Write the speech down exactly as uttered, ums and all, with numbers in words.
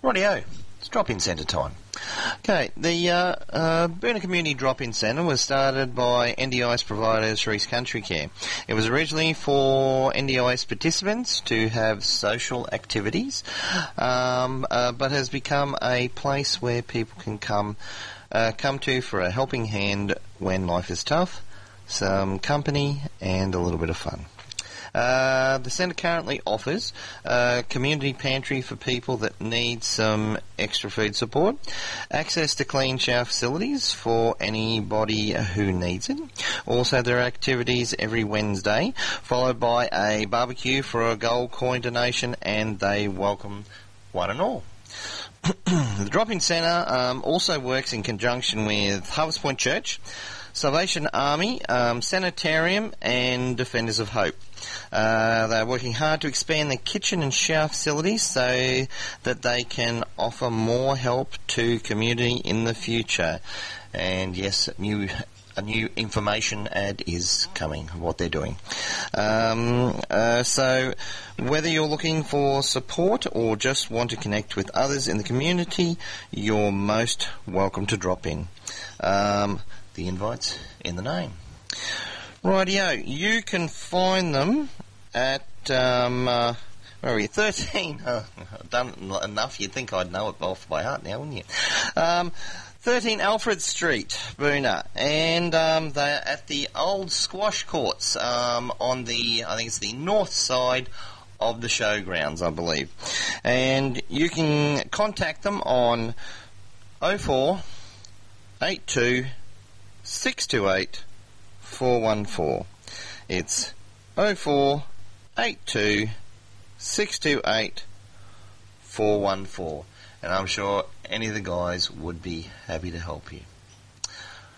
Rightio, it's drop-in centre time. Okay, the uh, uh, Boonah Community Drop-In Centre was started by N D I S providers Reece Country Care. It was originally for N D I S participants to have social activities, um, uh, but has become a place where people can come uh, come to for a helping hand when life is tough, some company and a little bit of fun. Uh, the centre currently offers a community pantry for people that need some extra food support, access to clean shower facilities for anybody who needs it. Also, there are activities every Wednesday, followed by a barbecue for a gold coin donation, and they welcome one and all. The drop-in centre um, also works in conjunction with Harvest Point Church, Salvation Army, um, Sanitarium and Defenders of Hope. Uh, they're working hard to expand their kitchen and shower facilities so that they can offer more help to community in the future. And yes, new a new information ad is coming of what they're doing. Um, uh, so whether you're looking for support or just want to connect with others in the community, you're most welcome to drop in. Um, the invite's in the name. Rightio, you can find them at, um, uh, where are we, thirteen, oh, I've done enough, you'd think I'd know it off by heart now, wouldn't you? Um, thirteen Alfred Street, Boonah, and um, they're at the old squash courts um, on the, I think it's the north side of the showgrounds, I believe. And you can contact them on oh four eight two six two eight four one four. It's oh four eight two six two eight four one four, and I'm sure any of the guys would be happy to help you.